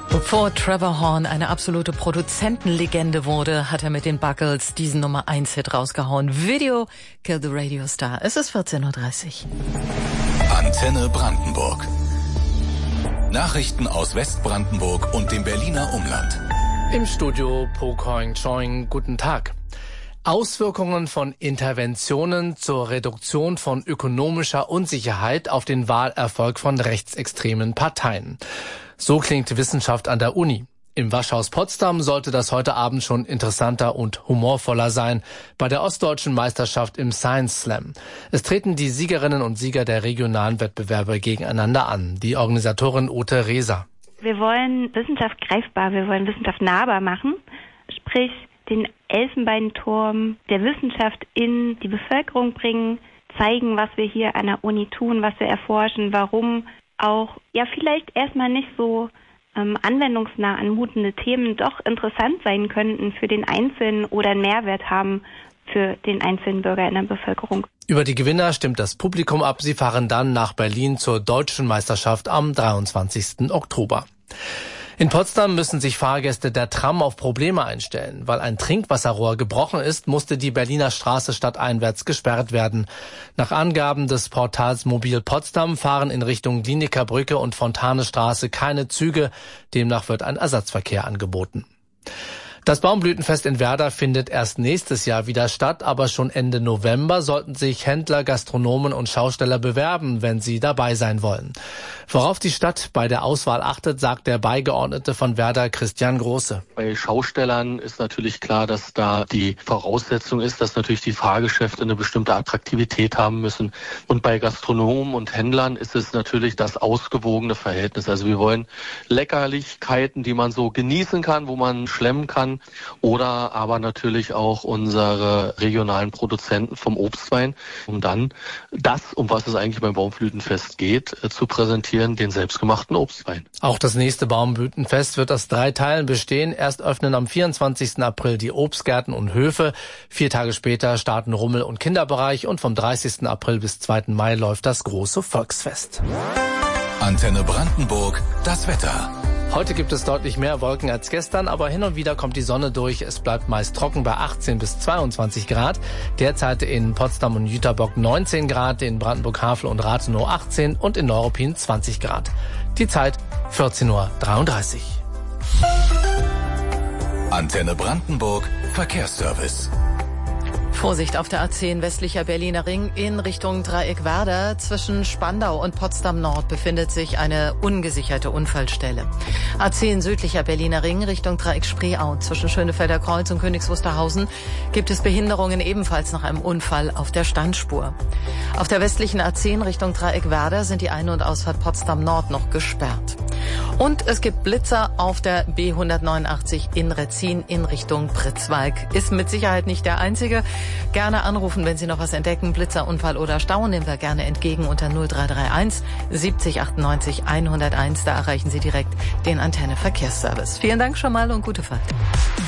Bevor Trevor Horn eine absolute Produzentenlegende wurde, hat er mit den Buggles diesen Nummer 1 Hit rausgehauen. Video Kill the Radio Star. Es ist 14:30 Uhr. Antenne Brandenburg. Nachrichten aus Westbrandenburg und dem Berliner Umland. Im Studio Po Koing Choing, guten Tag. Auswirkungen von Interventionen zur Reduktion von ökonomischer Unsicherheit auf den Wahlerfolg von rechtsextremen Parteien. So klingt Wissenschaft an der Uni. Im Waschhaus Potsdam sollte das heute Abend schon interessanter und humorvoller sein bei der Ostdeutschen Meisterschaft im Science Slam. Es treten die Siegerinnen und Sieger der regionalen Wettbewerbe gegeneinander an. Die Organisatorin Ute Reser. Wir wollen Wissenschaft greifbar, wir wollen Wissenschaft nahbar machen, sprich den Elfenbeinturm der Wissenschaft in die Bevölkerung bringen, zeigen, was wir hier an der Uni tun, was wir erforschen, warum auch vielleicht erstmal nicht so anwendungsnah anmutende Themen doch interessant sein könnten für den Einzelnen oder einen Mehrwert haben für den einzelnen Bürger in der Bevölkerung. Über die Gewinner stimmt das Publikum ab. Sie fahren dann nach Berlin zur Deutschen Meisterschaft am 23. Oktober. In Potsdam müssen sich Fahrgäste der Tram auf Probleme einstellen. Weil ein Trinkwasserrohr gebrochen ist, musste die Berliner Straße stadteinwärts gesperrt werden. Nach Angaben des Portals Mobil Potsdam fahren in Richtung Glienicker Brücke und Fontanestraße keine Züge. Demnach wird ein Ersatzverkehr angeboten. Das Baumblütenfest in Werder findet erst nächstes Jahr wieder statt, aber schon Ende November sollten sich Händler, Gastronomen und Schausteller bewerben, wenn sie dabei sein wollen. Worauf die Stadt bei der Auswahl achtet, sagt der Beigeordnete von Werder, Christian Große. Bei Schaustellern ist natürlich klar, dass da die Voraussetzung ist, dass natürlich die Fahrgeschäfte eine bestimmte Attraktivität haben müssen. Und bei Gastronomen und Händlern ist es natürlich das ausgewogene Verhältnis. Also wir wollen Leckerlichkeiten, die man so genießen kann, wo man schlemmen kann. Oder aber natürlich auch unsere regionalen Produzenten vom Obstwein, um dann das, um was es eigentlich beim Baumblütenfest geht, zu präsentieren, den selbstgemachten Obstwein. Auch das nächste Baumblütenfest wird aus 3 Teilen bestehen. Erst öffnen am 24. April die Obstgärten und Höfe. 4 Tage später starten Rummel- und Kinderbereich und vom 30. April bis 2. Mai läuft das große Volksfest. Antenne Brandenburg, das Wetter. Heute gibt es deutlich mehr Wolken als gestern, aber hin und wieder kommt die Sonne durch. Es bleibt meist trocken bei 18 bis 22 Grad. Derzeit in Potsdam und Jüterbock 19 Grad, in Brandenburg-Havel und Rathenow 18 und in Neuruppin 20 Grad. Die Zeit 14:33 Uhr. Antenne Brandenburg, Verkehrsservice. Vorsicht auf der A10 westlicher Berliner Ring in Richtung Dreieck Werder. Zwischen Spandau und Potsdam Nord befindet sich eine ungesicherte Unfallstelle. A10 südlicher Berliner Ring Richtung Dreieck Spreeau. Zwischen Schönefelder Kreuz und Königs Wusterhausen gibt es Behinderungen ebenfalls nach einem Unfall auf der Standspur. Auf der westlichen A10 Richtung Dreieck Werder sind die Ein- und Ausfahrt Potsdam Nord noch gesperrt. Und es gibt Blitzer auf der B189 in Retzin in Richtung Pritzwalk. Ist mit Sicherheit nicht der einzige. Gerne anrufen, wenn Sie noch was entdecken. Blitzer, Unfall oder Stau nehmen wir gerne entgegen unter 0331 70 98 101. Da erreichen Sie direkt den Antenne Verkehrsservice. Vielen Dank schon mal und gute Fahrt.